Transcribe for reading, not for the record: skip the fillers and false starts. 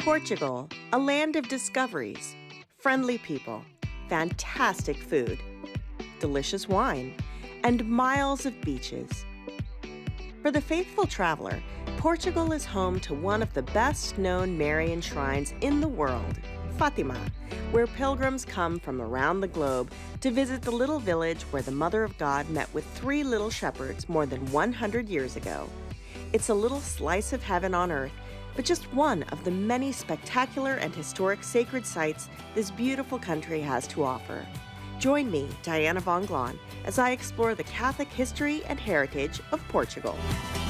Portugal, a land of discoveries, friendly people, fantastic food, delicious wine, and miles of beaches. For the faithful traveler, Portugal is home to one of the best-known Marian shrines in the world, Fatima, where pilgrims come from around the globe to visit the little village where the Mother of God met with 3 little shepherds more than 100 years ago. It's a little slice of heaven on earth, but just one of the many spectacular and historic sacred sites this beautiful country has to offer. Join me, Diana von Glahn, as I explore the Catholic history and heritage of Portugal.